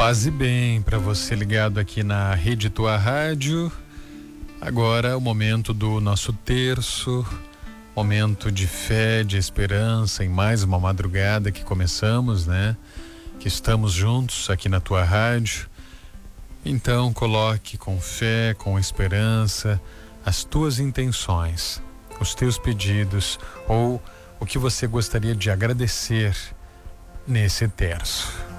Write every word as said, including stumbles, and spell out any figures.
Paz e bem para você ligado aqui na Rede Tua Rádio. Agora é o momento do nosso terço, momento de fé, de esperança, em mais uma madrugada que começamos, né? Que estamos juntos aqui na Tua Rádio. Então coloque com fé, com esperança, as tuas intenções, os teus pedidos ou o que você gostaria de agradecer nesse terço.